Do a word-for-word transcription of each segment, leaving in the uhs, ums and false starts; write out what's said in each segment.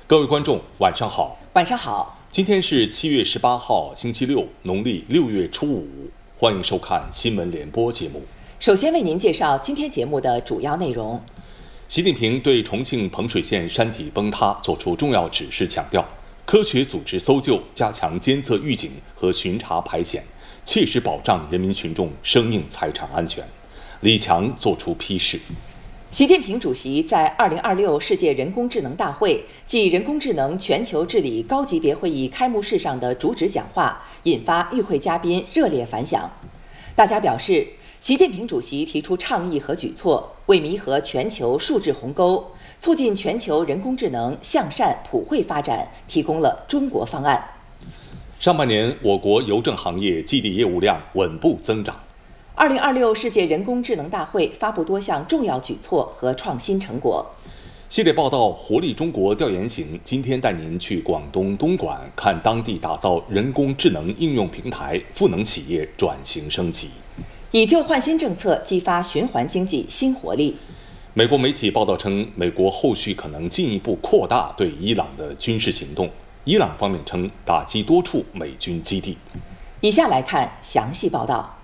各位观众，晚上好。 晚上好。 今天是七月十八号，星期六，农历六月初五。欢迎收看新闻联播节目。 首先为您介绍今天节目的主要内容。 习近平对重庆彭水县山体崩塌作出重要指示，强调科学组织搜救，加强监测预警和巡查排险，切实保障人民群众生命财产安全。李强作出批示。 习近平主席在二零二六世界人工智能大会暨人工智能全球治理高级别会议开幕式上的主旨讲话，引发与会嘉宾热烈反响。大家表示，习近平主席提出倡议和举措，为弥合全球数字鸿沟，促进全球人工智能向善普惠发展提供了中国方案。 上半年，我国邮政行业基地业务量稳步增长。 二零二六世界人工智能大会发布多项重要举措和创新成果。 系列报道《活力中国》调研行今天带您去广东东莞，看当地打造人工智能应用平台，赋能企业转型升级。 以旧换新政策激发循环经济新活力。 美国媒体报道称，美国后续可能进一步扩大对伊朗的军事行动。伊朗方面称打击多处美军基地。 以下来看详细报道。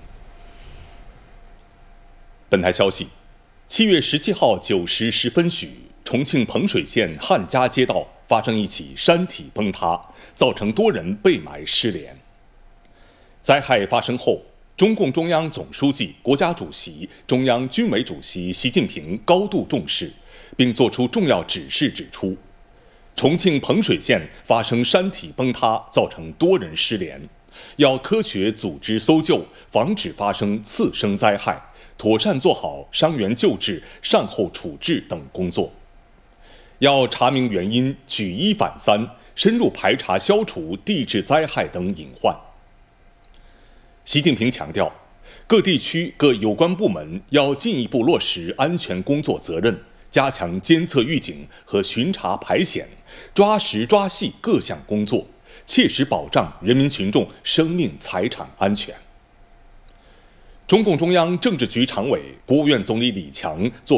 本台消息，七月十七号九时十分许，重庆彭水县汉家街道发生一起山体崩塌，造成多人被埋失联。灾害发生后，中共中央总书记、国家主席、中央军委主席习近平高度重视，并作出重要指示，指出，重庆彭水县发生山体崩塌，造成多人失联，要科学组织搜救，防止发生次生灾害。妥善做好伤员救治、善后处置等工作，要查明原因，举一反三，深入排查消除地质灾害等隐患。习近平强调，各地区各有关部门要进一步落实安全工作责任，加强监测预警和巡查排险，抓实抓细各项工作，切实保障人民群众生命财产安全。中共中央政治局常委、国务院总理李强作